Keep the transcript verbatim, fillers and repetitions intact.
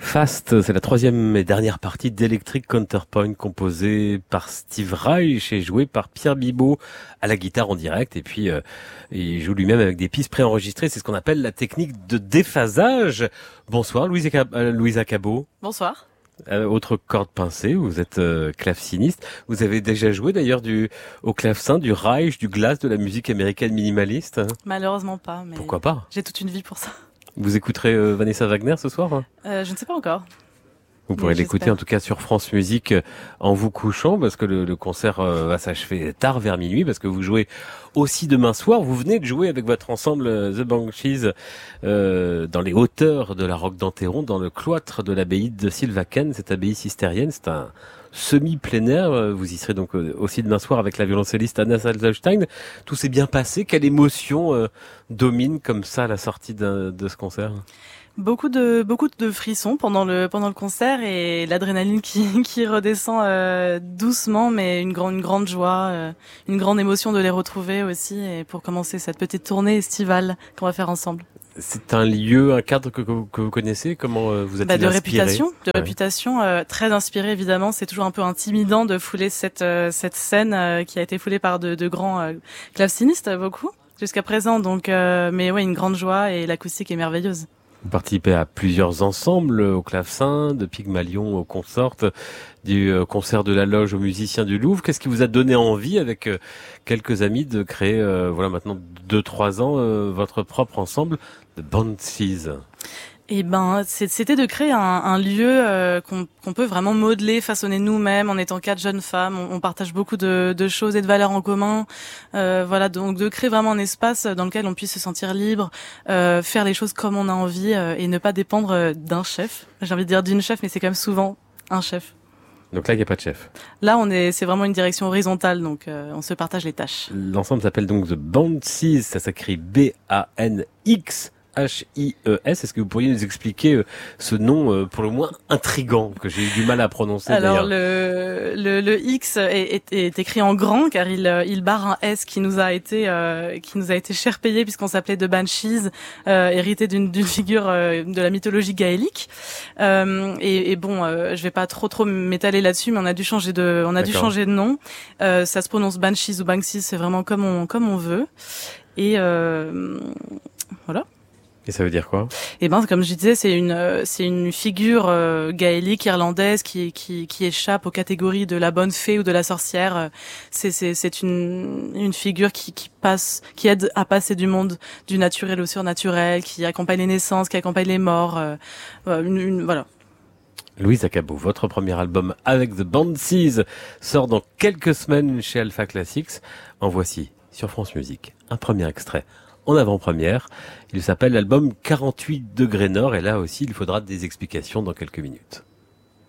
Fast, c'est la troisième et dernière partie d'Electric Counterpoint composée par Steve Reich et jouée par Pierre Bibot à la guitare en direct. Et puis, euh, il joue lui-même avec des pistes préenregistrées. C'est ce qu'on appelle la technique de déphasage. Bonsoir, Louisa Cab- euh, Louisa Cabot. Bonsoir. Euh, autre corde pincée, vous êtes euh, claveciniste. Vous avez déjà joué d'ailleurs du au clavecin, du Reich, du Glass, de la musique américaine minimaliste, hein? Malheureusement pas, mais Pourquoi pas? j'ai toute une vie pour ça. Vous écouterez euh, Vanessa Wagner ce soir, hein? Euh, je ne sais pas encore. Vous pourrez Mais l'écouter j'espère. en tout cas sur France Musique euh, en vous couchant, parce que le, le concert euh, va s'achever tard vers minuit, parce que vous jouez aussi demain soir. Vous venez de jouer avec votre ensemble euh, The Banshees euh, dans les hauteurs de la Roque d'Enterron, dans le cloître de l'abbaye de Sylvaken, cette abbaye cistérienne. C'est un semi-plein air. Euh, Vous y serez donc euh, aussi demain soir avec la violoncelliste Anna Salzstein. Tout s'est bien passé. Quelle émotion euh, domine comme ça à la sortie d'un- de ce concert? Beaucoup de beaucoup de frissons pendant le pendant le concert et l'adrénaline qui qui redescend euh, doucement, mais une grande une grande joie, euh, une grande émotion de les retrouver aussi, et pour commencer cette petite tournée estivale qu'on va faire ensemble. C'est un lieu, un cadre que, que, vous que vous connaissez? Comment euh, vous êtes Bah, de inspiré? réputation, de Ouais. réputation, euh, très inspiré évidemment. C'est toujours un peu intimidant de fouler cette euh, cette scène euh, qui a été foulée par de, de grands euh, clavecinistes, beaucoup jusqu'à présent. Donc, euh, mais ouais, une grande joie, et l'acoustique est merveilleuse. Vous participez à plusieurs ensembles, au clavecin, de Pygmalion au Consort, du euh, concert de la Loge aux musiciens du Louvre. Qu'est-ce qui vous a donné envie, avec euh, quelques amis, de créer, euh, voilà, maintenant deux trois ans, euh, votre propre ensemble de Banshees? Et ben, c'est- c'était de créer un, un lieu euh, qu'on qu'on peut vraiment modeler, façonner nous-mêmes, en étant quatre jeunes femmes. On, on partage beaucoup de, de choses et de valeurs en commun. Euh, voilà, donc de créer vraiment un espace dans lequel on puisse se sentir libre, euh, faire les choses comme on a envie, euh, et ne pas dépendre euh, d'un chef. J'ai envie de dire d'une chef, mais c'est quand même souvent un chef. Donc là, il n'y a pas de chef. Là, on est, c'est vraiment une direction horizontale, donc euh, on se partage les tâches. L'ensemble s'appelle donc The Banshees, ça s'écrit B A N X H I E S. Est-ce que vous pourriez nous expliquer euh, ce nom euh, pour le moins intrigant, que j'ai eu du mal à prononcer Alors d'ailleurs? le, le le X est, est, est écrit en grand, car il euh, il barre un S qui nous a été euh, qui nous a été cher payé, puisqu'on s'appelait The Banshees, euh, hérité d'une d'une figure euh, de la mythologie gaélique. Euh, et, et bon, euh, je vais pas trop trop m'étaler là-dessus, mais on a dû changer de on a dû D'accord. changer de nom. Euh, ça se prononce Banshees ou Banshees, c'est vraiment comme on comme on veut. Et euh, voilà. Et ça veut dire quoi? Et ben, comme je disais, c'est une euh, c'est une figure euh, gaélique irlandaise qui qui qui échappe aux catégories de la bonne fée ou de la sorcière. Euh, C'est c'est c'est une une figure qui qui passe, qui aide à passer du monde du naturel au surnaturel, qui accompagne les naissances, qui accompagne les morts. Euh, euh, une, une- voilà. Louisa Cabot, votre premier album avec The Banshees sort dans quelques semaines chez Alpha Classics. En voici sur France Musique un premier extrait en avant-première. Il s'appelle l'album quarante-huit degrés Nord, et là aussi il faudra des explications dans quelques minutes.